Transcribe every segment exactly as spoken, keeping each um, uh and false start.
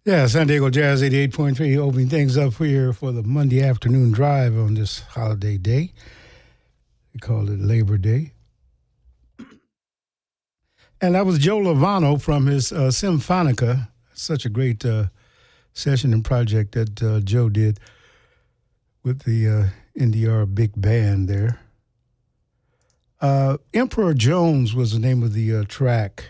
Yeah, San Diego Jazz eighty-eight point three opening things up here for the Monday afternoon drive on this holiday day. We call it Labor Day. And that was Joe Lovano from his uh, Symphonica. Such a great uh, session and project that uh, Joe did with the uh, N D R Big Band there. Uh, Emperor Jones was the name of the uh, track.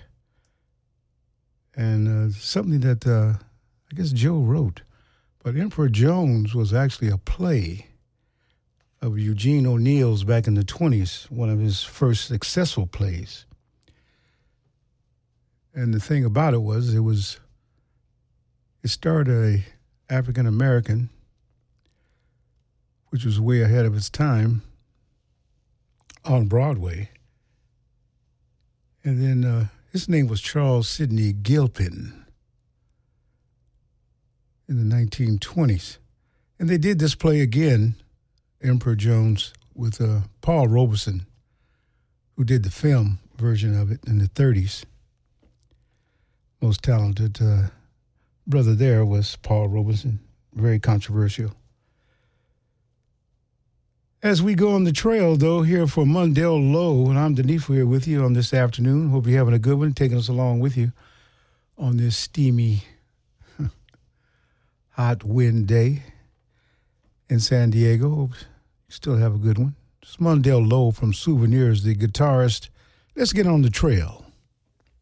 And uh, something that... Uh, I guess Joe wrote, but Emperor Jones was actually a play of Eugene O'Neill's back in the twenties, one of his first successful plays. And the thing about it was, it was, it starred a African-American, which was way ahead of its time, on Broadway. And then uh, his name was Charles Sidney Gilpin. In the nineteen twenties. And they did this play again, Emperor Jones, with uh, Paul Robeson, who did the film version of it in the thirties. Most talented uh, brother there was Paul Robeson, very controversial. As we go on the trail, though, here for Mundell Low, and I'm Denise here with you on this afternoon. Hope you're having a good one, taking us along with you on this steamy hot wind day in San Diego. Hope you still have a good one. It's Mundell Lowe from Souvenirs, the guitarist. Let's get on the trail.